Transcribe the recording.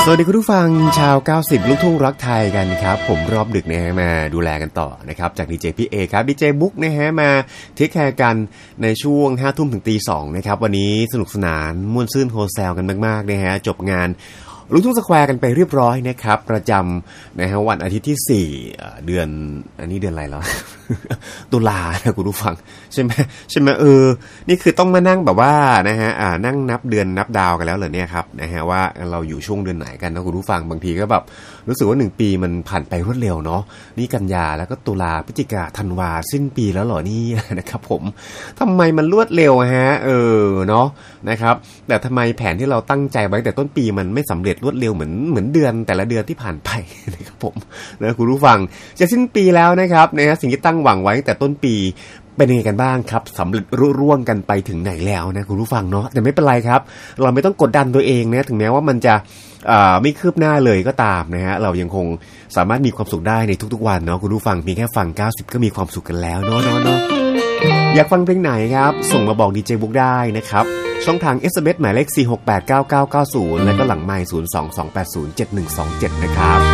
สวัสดีคุณผู้ฟังชาว90ลูกทุ่งรักไทยกันครับผมรอบดึกนะฮะมาดูแลกันต่อนะครับจากดีเจพี่เอครับดีเจบุ๊กนะฮะมาเทคแคร์กันในช่วง 5 ทุ่มถึงตี 2นะครับวันนี้สนุกสนานม่วนซื่นโฮแซลกันมากๆนะฮะจบงานลูกทุ่งสแควร์กันไปเรียบร้อยนะครับประจำนะฮะวันอาทิตย์ที่4เดือนอันนี้เดือนอะไรแล้ว ตุลานะคุณผู้ฟังใช่ไหมนี่คือต้องมานั่งแบบว่านะฮะนั่งนับเดือนนับดาวกันแล้วเหรอเนี่ยครับนะฮะว่าเราอยู่ช่วงเดือนไหนกันนะคุณผู้ฟังบางทีก็แบบรู้สึกว่า1ปีมันผ่านไปรวดเร็วเนาะนี่กันยาแล้วก็ตุลาพฤศจิกาธันวาสิ้นปีแล้วเหรอนี่นะครับผมทำไมมันรวดเร็วฮะเนาะนะครับแต่ทำไมแผนที่เราตั้งใจไว้แต่ต้นปีมันไม่สำเร็จรวดเร็วเหมือนเดือนแต่ละเดือนที่ผ่านไปนะครับผมนะคุณผู้ฟังจะสิ้นปีแล้วนะครับนะฮะสิ่งที่ตั้งหวังไว้แต่ต้นปีเป็นยังไงกันบ้างครับสำเร็จรุ่ร่วงกันไปถึงไหนแล้วนะคุณผู้ฟังเนาะแต่ไม่เป็นไรครับเราไม่ต้องกดดันตัวเองนะถึงแม้ว่ามันจะไม่คืบหน้าเลยก็ตามนะฮะเรายังคงสามารถมีความสุขได้ในทุกๆวันเนาะคุณผู้ฟังเพียงแค่ฟัง90ก็มีความสุขกันแล้วเนาะอยากฟังเพลงไหนครับส่งมาบอกดีเจบุ๊กได้นะครับช่องทาง SMS หมายเลข4689990และก็หลังไมค์022807127นะครับ